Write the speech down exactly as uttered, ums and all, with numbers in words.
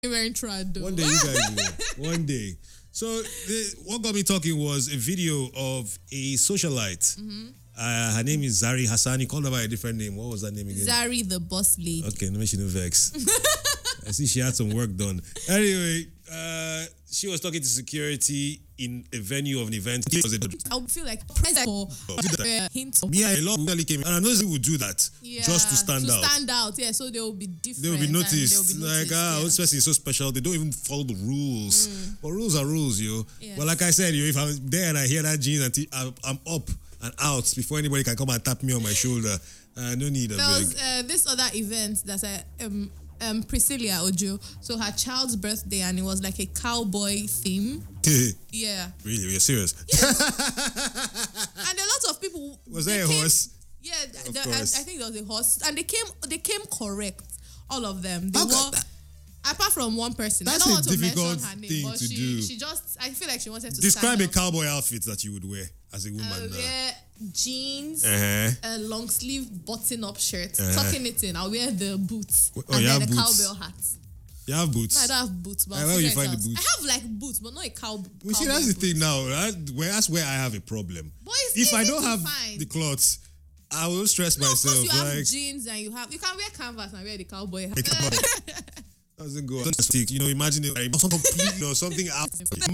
wearing trad though. One day you guys will. One day. So the, what got me talking was a video of a socialite. Mm-hmm. Uh, her name is Zari Hassani. Called her by a different name. What was that name again? Zari the boss lady. Okay, no she no vex. I see she had some work done. Anyway, uh, she was talking to security in a venue of an event. I would feel like present for uh, hints of yeah, a lot of people came, and I know they would do that yeah, just to stand to out. stand out, yeah. So they will be different. They will be noticed. Be noticed like ah, yeah. this person is so special. They don't even follow the rules. Mm. But rules are rules, yo. Yes. But like I said, yo, if I'm there and I hear that jeans and t- I'm, I'm up and out before anybody can come and tap me on my shoulder. Uh, no need a There big. was uh, this other event that's a um, um Priscilla Ojo. So her child's birthday, and it was like a cowboy theme. Yeah. Really? You're serious? Yes. And a lot of people. Was there a came, horse? Yeah, the, I, I think there was a horse, and they came. They came correct. All of them. They How were. that? Apart from one person, That's I don't a want to difficult mention her name, thing but to she, do. she just. I feel like she wanted to Describe stand a out. cowboy outfit that you would wear as a woman. Uh, now. wear jeans, Uh-huh. a long sleeve button up shirt, Uh-huh. tucking it in. I'll wear the boots Oh, and you then have the boots? cowbell hat. You have boots. No, I don't have boots, but Uh, I'll where you figure it find the out. boots? I have like boots, but not a cow. You see, cowboy that's the boots. thing now. That, where, that's where I have a problem. But it's If I easy don't to have find. the clothes, I will stress No, of myself. course you have Like, jeans and you have you can wear canvas and wear the cowboy hat. doesn't go. You know, imagine it, like, something completely or something out.